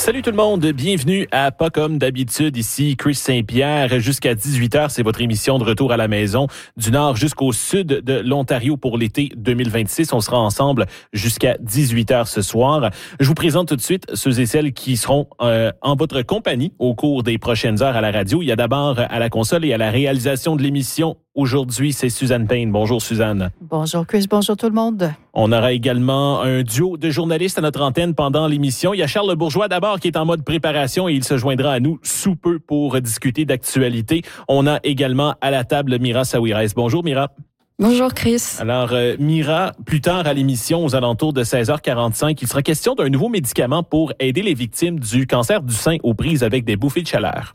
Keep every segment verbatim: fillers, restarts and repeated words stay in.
Salut tout le monde, bienvenue à Pas comme d'habitude, ici Chris Saint-Pierre. Jusqu'à dix-huit heures, c'est votre émission de retour à la maison du nord jusqu'au sud de l'Ontario pour l'été deux mille vingt-six. On sera ensemble jusqu'à dix-huit heures ce soir. Je vous présente tout de suite ceux et celles qui seront euh, en votre compagnie au cours des prochaines heures à la radio. Il y a d'abord à la console et à la réalisation de l'émission. Aujourd'hui, c'est Suzanne Payne. Bonjour Suzanne. Bonjour Chris, bonjour tout le monde. On aura également un duo de journalistes à notre antenne pendant l'émission. Il y a Charles Bourgeois d'abord qui est en mode préparation et il se joindra à nous sous peu pour discuter d'actualité. On a également à la table Mira Saouirès. Bonjour Mira. Bonjour Chris. Alors euh, Mira, plus tard à l'émission, aux alentours de seize heures quarante-cinq, il sera question d'un nouveau médicament pour aider les victimes du cancer du sein aux prises avec des bouffées de chaleur.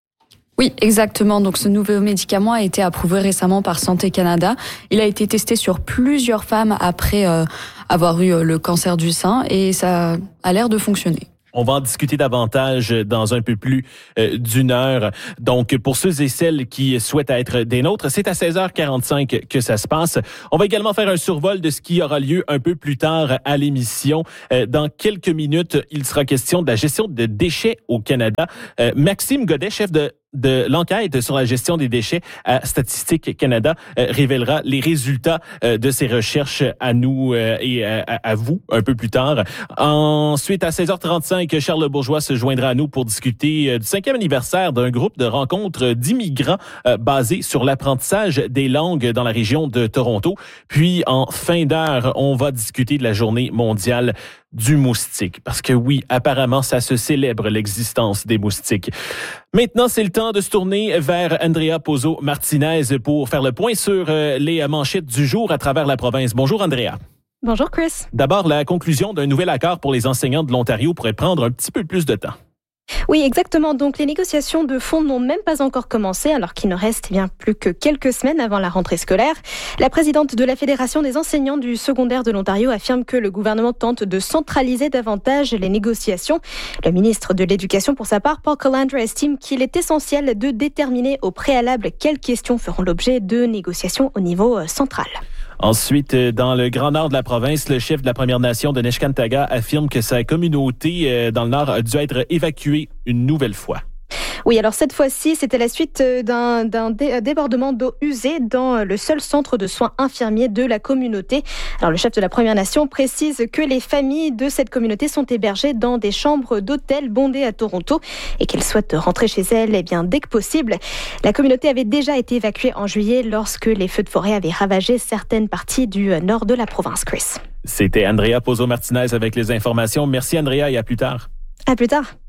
Oui, exactement. Donc, ce nouveau médicament a été approuvé récemment par Santé Canada. Il a été testé sur plusieurs femmes après euh, avoir eu euh, le cancer du sein et ça a l'air de fonctionner. On va en discuter davantage dans un peu plus euh, d'une heure. Donc, pour ceux et celles qui souhaitent être des nôtres, c'est à seize heures quarante-cinq que ça se passe. On va également faire un survol de ce qui aura lieu un peu plus tard à l'émission. Euh, dans quelques minutes, il sera question de la gestion de déchets au Canada. Euh, Maxime Godet, chef de de l'enquête sur la gestion des déchets à Statistique Canada euh, révélera les résultats euh, de ces recherches à nous euh, et à, à vous un peu plus tard. Ensuite, à seize heures trente-cinq, Charles Bourgeois se joindra à nous pour discuter euh, du cinquième anniversaire d'un groupe de rencontres d'immigrants euh, basé sur l'apprentissage des langues dans la région de Toronto. Puis, en fin d'heure, on va discuter de la journée mondiale du moustique. Parce que oui, apparemment, ça se célèbre l'existence des moustiques. Maintenant, c'est le temps de se tourner vers Andrea Pozzo-Martinez pour faire le point sur euh, les manchettes du jour à travers la province. Bonjour, Andrea. Bonjour, Chris. D'abord, la conclusion d'un nouvel accord pour les enseignants de l'Ontario pourrait prendre un petit peu plus de temps. Oui, exactement. Donc, les négociations de fonds n'ont même pas encore commencé, alors qu'il ne reste bien plus que quelques semaines avant la rentrée scolaire. La présidente de la Fédération des enseignants du secondaire de l'Ontario affirme que le gouvernement tente de centraliser davantage les négociations. Le ministre de l'Éducation, pour sa part, Paul Calandra, estime qu'il est essentiel de déterminer au préalable quelles questions feront l'objet de négociations au niveau central. Ensuite, dans le Grand Nord de la province, le chef de la Première Nation de Neshkantaga affirme que sa communauté dans le Nord a dû être évacuée une nouvelle fois. Oui, alors cette fois-ci, c'était la suite d'un, d'un dé- débordement d'eau usée dans le seul centre de soins infirmiers de la communauté. Alors le chef de la Première Nation précise que les familles de cette communauté sont hébergées dans des chambres d'hôtel bondées à Toronto et qu'elles souhaitent rentrer chez elles eh bien, dès que possible. La communauté avait déjà été évacuée en juillet lorsque les feux de forêt avaient ravagé certaines parties du nord de la province, Chris. C'était Andrea Pozzo-Martinez avec les informations. Merci Andrea et à plus tard. À plus tard.